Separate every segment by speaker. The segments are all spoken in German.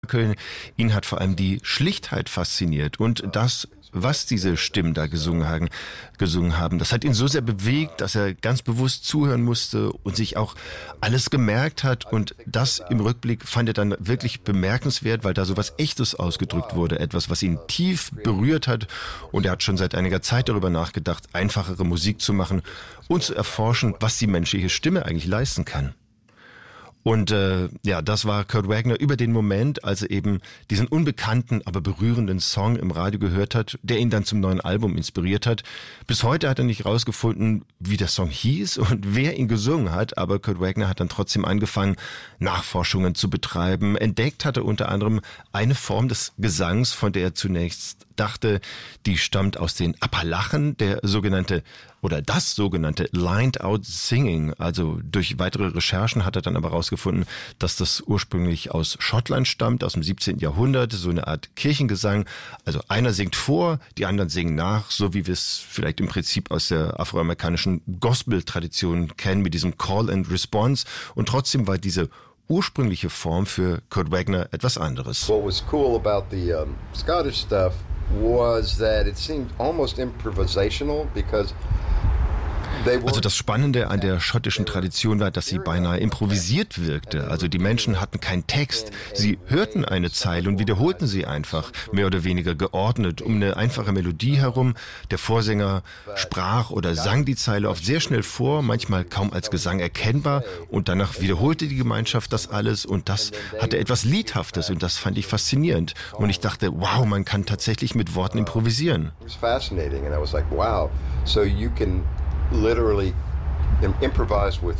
Speaker 1: Köln. Ihn hat vor allem die Schlichtheit fasziniert und das, was diese Stimmen da gesungen haben, das hat ihn so sehr bewegt, dass er ganz bewusst zuhören musste und sich auch alles gemerkt hat, und das im Rückblick fand er dann wirklich bemerkenswert, weil da so was Echtes ausgedrückt wurde, etwas, was ihn tief berührt hat, und er hat schon seit einiger Zeit darüber nachgedacht, einfachere Musik zu machen und zu erforschen, was die menschliche Stimme eigentlich leisten kann. Und das war Kurt Wagner über den Moment, als er eben diesen unbekannten, aber berührenden Song im Radio gehört hat, der ihn dann zum neuen Album inspiriert hat. Bis heute hat er nicht rausgefunden, wie der Song hieß und wer ihn gesungen hat, aber Kurt Wagner hat dann trotzdem angefangen, Nachforschungen zu betreiben. Entdeckt hat er unter anderem eine Form des Gesangs, von der er zunächst dachte, die stammt aus den Appalachen, das sogenannte Lined Out Singing. Also durch weitere Recherchen hat er dann aber herausgefunden, dass das ursprünglich aus Schottland stammt, aus dem 17. Jahrhundert, so eine Art Kirchengesang. Also einer singt vor, die anderen singen nach, so wie wir es vielleicht im Prinzip aus der afroamerikanischen Gospel-Tradition kennen, mit diesem Call and Response. Und trotzdem war diese ursprüngliche Form für Kurt Wagner etwas anderes.
Speaker 2: What was cool about the Scottish stuff was that it seemed almost improvisational because
Speaker 1: also das Spannende an der schottischen Tradition war, dass sie beinahe improvisiert wirkte. Also die Menschen hatten keinen Text. Sie hörten eine Zeile und wiederholten sie einfach, mehr oder weniger geordnet, um eine einfache Melodie herum. Der Vorsänger sprach oder sang die Zeile oft sehr schnell vor, manchmal kaum als Gesang erkennbar, und danach wiederholte die Gemeinschaft das alles, und das hatte etwas Liedhaftes, und das fand ich faszinierend. Und ich dachte, wow, man kann tatsächlich mit Worten improvisieren.
Speaker 2: It was fascinating and I was like, wow, so you can literally improvise with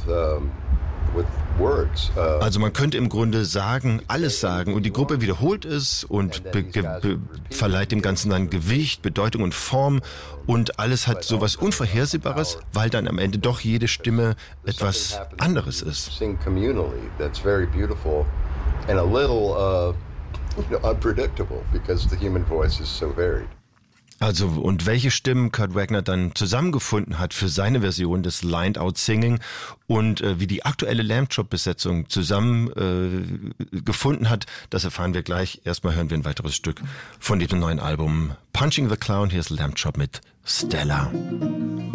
Speaker 2: words.
Speaker 1: Also man könnte im Grunde alles sagen, und die Gruppe wiederholt es und verleiht dem Ganzen dann Gewicht, Bedeutung und Form, und alles hat sowas Unvorhersehbares, weil dann am Ende doch jede Stimme etwas anderes ist.
Speaker 2: Sing communally, that's very beautiful and a little unpredictable because the human voice is so varied.
Speaker 1: Also, und welche Stimmen Kurt Wagner dann zusammengefunden hat für seine Version des Lined Out Singing und wie die aktuelle Lamb Chop Besetzung zusammengefunden hat, das erfahren wir gleich. Erstmal hören wir ein weiteres Stück von diesem neuen Album Punching the Clown. Hier ist Lamb Chop mit Stella.